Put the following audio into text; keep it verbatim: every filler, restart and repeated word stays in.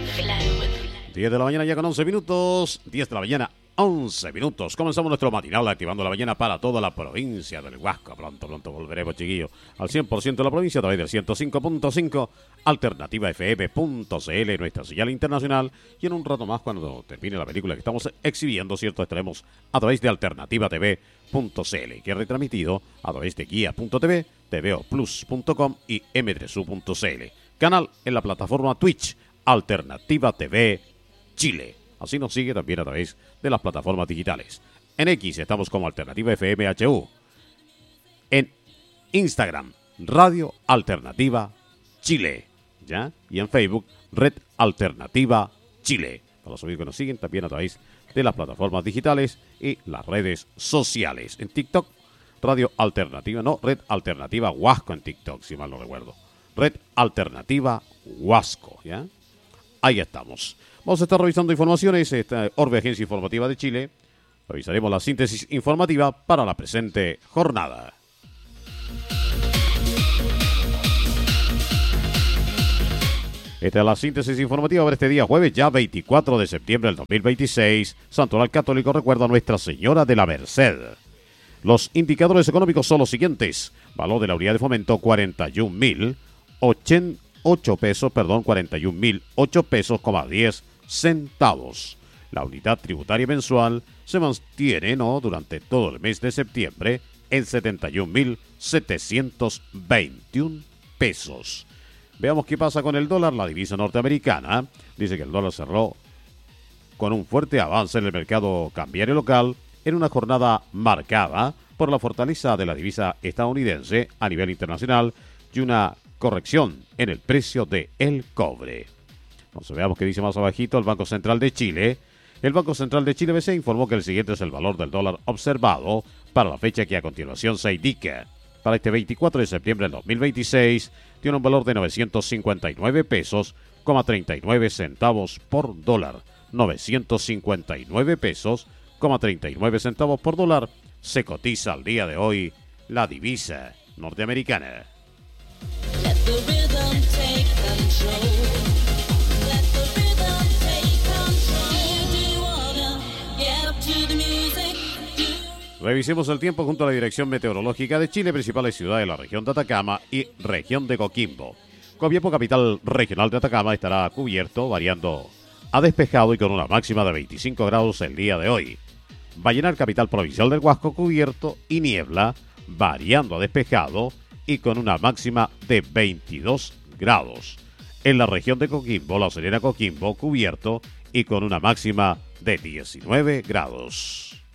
diez de la mañana ya con once minutos. diez de la mañana, once minutos. Comenzamos nuestro matinal activando la mañana para toda la provincia del Huasco. Pronto, pronto volveremos, chiquillos, al cien por ciento de la provincia a través del ciento cinco punto cinco, alternativa f m punto c l, nuestra señal internacional. Y en un rato más, cuando termine la película que estamos exhibiendo, ¿cierto?, estaremos a través de alternativa t v punto c l, que es retransmitido a través de guía punto t v, t v o plus punto com y m tres u punto c l. Canal en la plataforma Twitch, Alternativa T V Chile. Así nos sigue también a través de las plataformas digitales. En X estamos como Alternativa F M H U. En Instagram, Radio Alternativa Chile. ¿Ya? Y en Facebook, Red Alternativa Chile. Para los amigos que nos siguen también a través de las plataformas digitales y las redes sociales. En TikTok, Radio Alternativa, no, Red Alternativa Huasco en TikTok, si mal no recuerdo. Red Alternativa Huasco, ¿ya? Ahí estamos. Vamos a estar revisando informaciones. Esta Orbe, Agencia Informativa de Chile. Revisaremos la síntesis informativa para la presente jornada. Esta es la síntesis informativa para este día jueves, ya veinticuatro de septiembre del dos mil veintiséis. Santoral Católico recuerda a Nuestra Señora de la Merced. Los indicadores económicos son los siguientes. Valor de la unidad de fomento, cuarenta y un mil ocho pesos, perdón, cuarenta y un mil ocho pesos, coma diez centavos. La unidad tributaria mensual se mantiene, ¿no?, durante todo el mes de septiembre en setenta y un mil setecientos veintiún pesos. Veamos qué pasa con el dólar. La divisa norteamericana dice que el dólar cerró con un fuerte avance en el mercado cambiario local en una jornada marcada por la fortaleza de la divisa estadounidense a nivel internacional y una corrección en el precio de el cobre. Entonces veamos qué dice más abajito el Banco Central de Chile. El Banco Central de Chile B C informó que el siguiente es el valor del dólar observado para la fecha que a continuación se indica. Para este veinticuatro de septiembre del dos mil veintiséis tiene un valor de novecientos cincuenta y nueve pesos, coma treinta y nueve centavos por dólar. novecientos cincuenta y nueve pesos, coma treinta y nueve centavos por dólar se cotiza al día de hoy la divisa norteamericana. Let the rhythm take control. Let the rhythm take control. Do you wanna get up to the music? Revisemos el tiempo junto a la Dirección Meteorológica de Chile, principales ciudades de la región de Atacama y región de Coquimbo. Copiapó, capital regional de Atacama, estará cubierto, variando a despejado y con una máxima de veinticinco grados el día de hoy. Vallenar, capital provincial del Huasco, cubierto y niebla, variando a despejado y con una máxima de veintidós grados. En la región de Coquimbo, La Serena, Coquimbo, cubierto y con una máxima de diecinueve grados.